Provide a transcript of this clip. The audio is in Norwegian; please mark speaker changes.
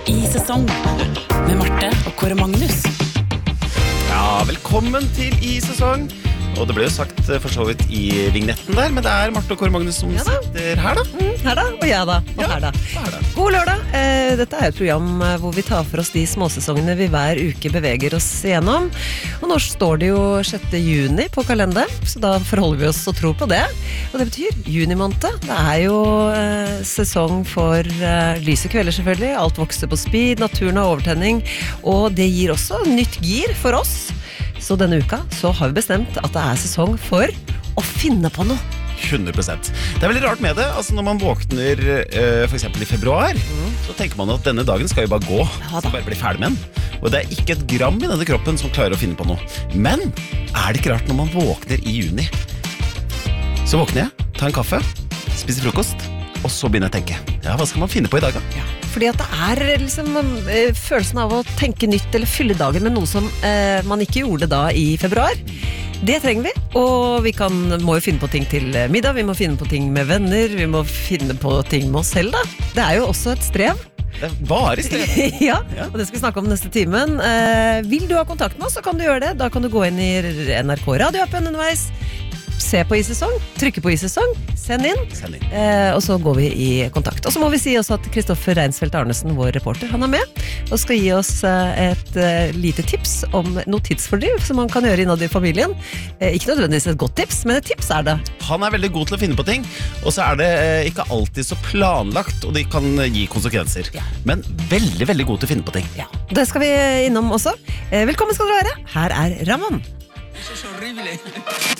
Speaker 1: I sesong med Marte og Kåre Magnus.
Speaker 2: Ja, velkommen til I sesong. Og det ble jo sagt for så vidt I vignetten der, men det Marte og Kåre Magnus som sitter her da.
Speaker 3: Her da, og jeg da, og her da. God lørdag. Dette et program hvor vi tar for oss de småsesongene vi hver uke beveger oss igjennom. Og nå står det jo 6. juni på kalenderen, så da forholder vi oss og tror på det. Og det betyr junimåned. Det jo sesong for lyse kvelder selvfølgelig. Alt vokser på speed, naturen har overtenning, og det gir også nytt gir for oss. Så denne uka så har vi bestemt at det sesong for å finne på noe.
Speaker 2: 100%. Det veldig rart med det. Altså når man våkner for eksempel I februar, så tenker man at denne dagen skal jo bare gå. Skal bare bli ferdig med den. Og det ikke et gram I denne kroppen som klarer å finne på noe. Men det ikke rart når man våkner I juni? Så våkner jeg, tar en kaffe, spiser frokost, og så begynner jeg å tenke. Ja, hva skal man finne på I dag da?
Speaker 3: Ja. Fordi at det liksom følelsen av å tenke nytt eller fylle dagen med noe som man ikke gjorde da I februar. Det trenger vi, og vi må jo finne på ting til middag, vi må finne på ting med venner, vi må finne på ting med oss selv da. Det jo også et strev.
Speaker 2: Det bare I strev.
Speaker 3: Ja, og det skal vi snakke om neste timen. Vil du ha kontakt med oss, så kan du gjøre det. Da kan du gå inn I NRK radioappen underveis. Se på I sesong, trykke på I sesong, send inn. Og så går vi I kontakt. Og så må vi si også at Kristoffer Reinsfeldt Arnesen, vår reporter, han med og skal gi oss et lite tips om noe tidsfordriv som man kan gjøre innad I familien. Ikke nødvendigvis et godt tips, men et tips det.
Speaker 2: Han veldig god til å finne på ting, og så det ikke alltid så planlagt, og det kan gi konsekvenser. Ja. Men veldig, veldig god til å finne på ting.
Speaker 3: Ja, det skal vi innom også. Velkommen skal dere være. Her Ramon.